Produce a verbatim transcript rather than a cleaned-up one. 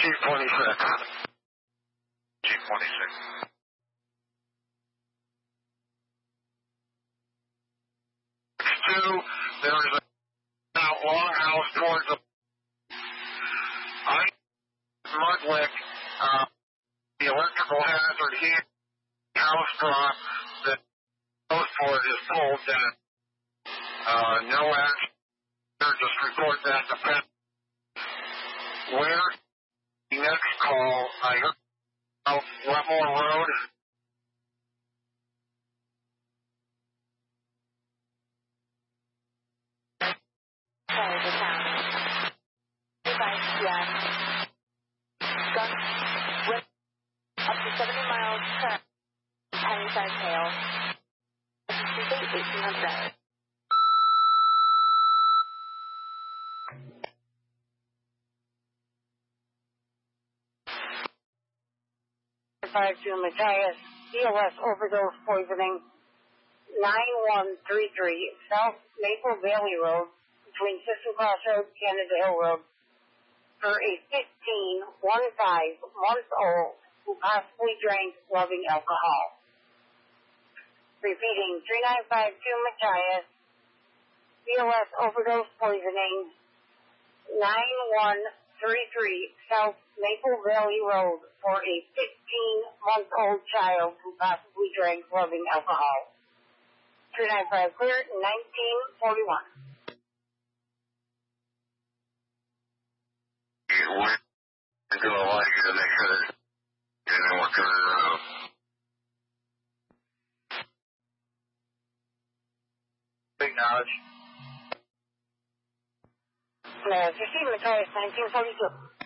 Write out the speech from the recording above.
Chief twenty-six. Chief twenty-six. Two, there is a long house towards the I Mudlick, uh, the electrical hazard heat house drop that post port is pulled that uh, no action. Just report that to Penn. Where the next call, I heard about Wetmore Road. Sorry, the town. Device, yeah. Gun with up to seventy miles per Pennyside Tail. Tuesday, eighteen hundred. five two Matthias, C O S overdose poisoning, nine one three three South Maple Valley Road, between System Crossroads, Canada Hill Road, for a fifteen, one five month old who possibly drank loving alcohol. Repeating, three nine five two Matthias, C O S overdose poisoning, nine one three three South Maple Valley Road, for a fifteen-month-old child who possibly drank loving alcohol. three nine five clear, nineteen forty-one. We're going to like you to make sure that you know what kind of big knowledge. Uh, fifteen Matthias, nineteen forty-two.